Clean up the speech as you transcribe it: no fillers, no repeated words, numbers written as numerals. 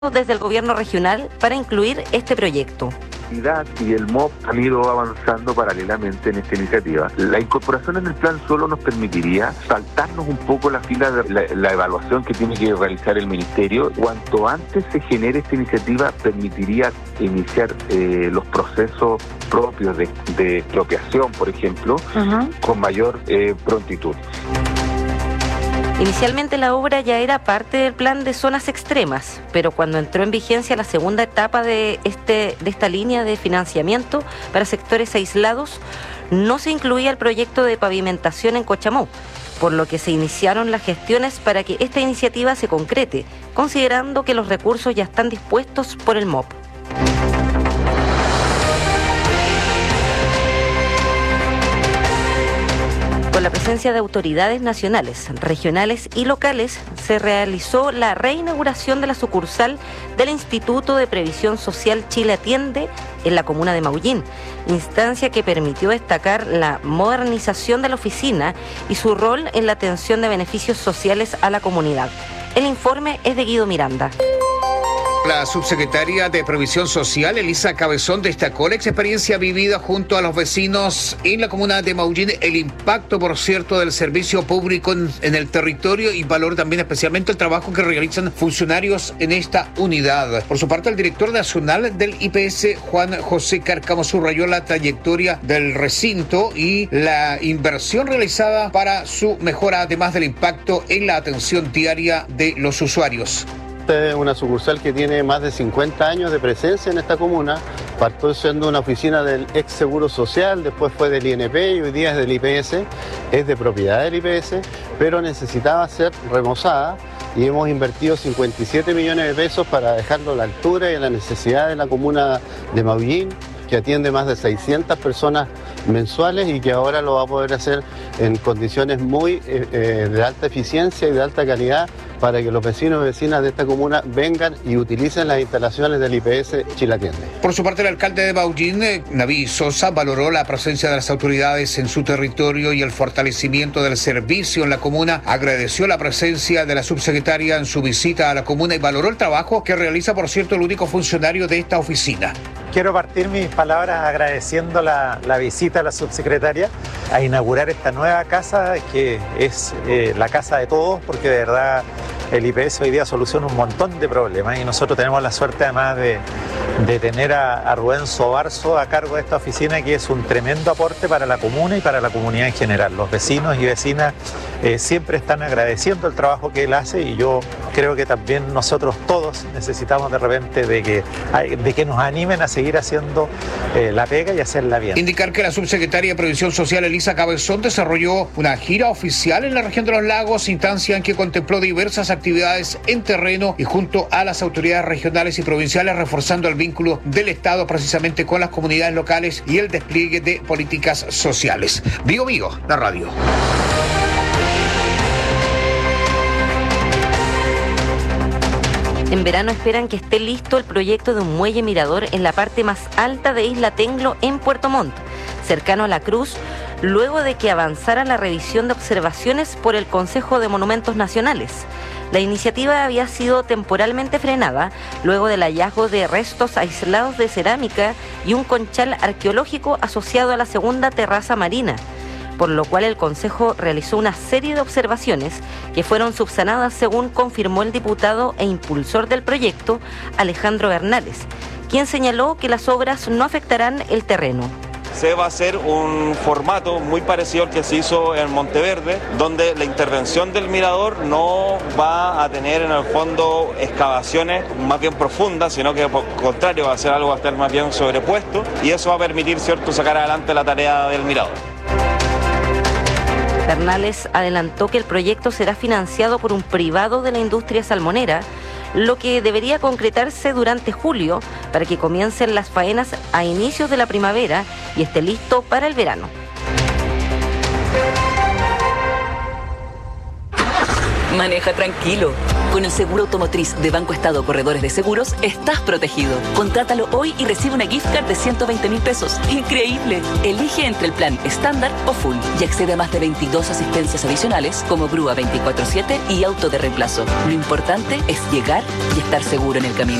desde el gobierno regional para incluir este proyecto. Y el MOP han ido avanzando paralelamente en esta iniciativa. La incorporación en el plan solo nos permitiría saltarnos un poco la fila de la evaluación que tiene que realizar el Ministerio. Cuanto antes se genere esta iniciativa, permitiría iniciar los procesos propios de expropiación, por ejemplo, con mayor prontitud. Inicialmente la obra ya era parte del plan de zonas extremas, pero cuando entró en vigencia la segunda etapa de esta línea de financiamiento para sectores aislados, no se incluía el proyecto de pavimentación en Cochamó, por lo que se iniciaron las gestiones para que esta iniciativa se concrete, considerando que los recursos ya están dispuestos por el MOP. Con la presencia de autoridades nacionales, regionales y locales, se realizó la reinauguración de la sucursal del Instituto de Previsión Social Chile Atiende en la comuna de Maullín, instancia que permitió destacar la modernización de la oficina y su rol en la atención de beneficios sociales a la comunidad. El informe es de Guido Miranda. La subsecretaria de Previsión Social, Elisa Cabezón, destacó la experiencia vivida junto a los vecinos en la comuna de Maullín, el impacto, por cierto, del servicio público en el territorio y valor también especialmente el trabajo que realizan funcionarios en esta unidad. Por su parte, el director nacional del IPS, Juan José Cárcamo, subrayó la trayectoria del recinto y la inversión realizada para su mejora, además del impacto en la atención diaria de los usuarios. Esta es una sucursal que tiene más de 50 años de presencia en esta comuna. Partió siendo una oficina del ex Seguro Social, después fue del INP y hoy día es del IPS. Es de propiedad del IPS, pero necesitaba ser remozada y hemos invertido 57 millones de pesos para dejarlo a la altura y a la necesidad de la comuna de Maullín, que atiende más de 600 personas mensuales y que ahora lo va a poder hacer en condiciones muy de alta eficiencia y de alta calidad para que los vecinos y vecinas de esta comuna vengan y utilicen las instalaciones del IPS Chile Atiende. Por su parte, el alcalde de Maullín, Naví Sosa, valoró la presencia de las autoridades en su territorio y el fortalecimiento del servicio en la comuna. Agradeció la presencia de la subsecretaria en su visita a la comuna y valoró el trabajo que realiza, por cierto, el único funcionario de esta oficina. Quiero partir mis palabras agradeciendo la visita a la subsecretaria a inaugurar esta nueva casa que es la casa de todos, porque de verdad el IPS hoy día soluciona un montón de problemas y nosotros tenemos la suerte además de tener a Rubén Sobarzo a cargo de esta oficina, que es un tremendo aporte para la comuna y para la comunidad en general. Los vecinos y vecinas siempre están agradeciendo el trabajo que él hace y yo creo que también nosotros todos necesitamos de repente de que nos animen a seguir haciendo la pega y hacerla bien. Indicar que la subsecretaria de Previsión Social, Elisa Cabezón, desarrolló una gira oficial en la región de los lagos, instancia en que contempló diversas actividades en terreno y junto a las autoridades regionales y provinciales, reforzando el vínculo del Estado precisamente con las comunidades locales y el despliegue de políticas sociales. Bio Bio, la radio. En verano esperan que esté listo el proyecto de un muelle mirador en la parte más alta de Isla Tenglo, en Puerto Montt, cercano a la Cruz, luego de que avanzara la revisión de observaciones por el Consejo de Monumentos Nacionales. La iniciativa había sido temporalmente frenada luego del hallazgo de restos aislados de cerámica y un conchal arqueológico asociado a la segunda terraza marina, por lo cual el Consejo realizó una serie de observaciones que fueron subsanadas, según confirmó el diputado e impulsor del proyecto, Alejandro Bernales, quien señaló que las obras no afectarán el terreno. Se va a hacer un formato muy parecido al que se hizo en Monteverde, donde la intervención del mirador no va a tener en el fondo excavaciones más bien profundas, sino que por el contrario va a ser algo que va a estar más bien sobrepuesto y eso va a permitir, ¿cierto?, sacar adelante la tarea del mirador. Bernales adelantó que el proyecto será financiado por un privado de la industria salmonera, lo que debería concretarse durante julio para que comiencen las faenas a inicios de la primavera y esté listo para el verano. Maneja tranquilo. Con el seguro automotriz de Banco Estado Corredores de Seguros, estás protegido. Contrátalo hoy y recibe una gift card de 120.000 pesos. ¡Increíble! Elige entre el plan estándar o full y accede a más de 22 asistencias adicionales como grúa 24/7 y auto de reemplazo. Lo importante es llegar y estar seguro en el camino.